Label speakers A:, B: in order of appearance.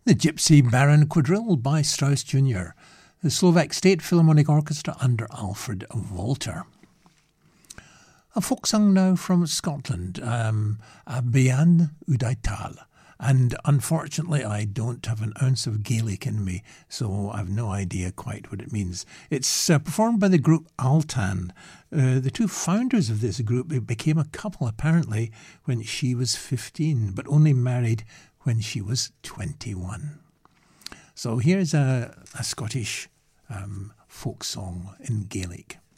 A: The Gypsy Baron Quadrille by Strauss Jr., the Slovak State Philharmonic Orchestra under Alfred Walter. A folk song now from Scotland, a Bian Udaital. And unfortunately, I don't have an ounce of Gaelic in me, so I've no idea quite what it means. It's performed by the group Altan. The two founders of this group became a couple, apparently, when she was 15, but only married when she was 21. So here's a Scottish folk song in Gaelic.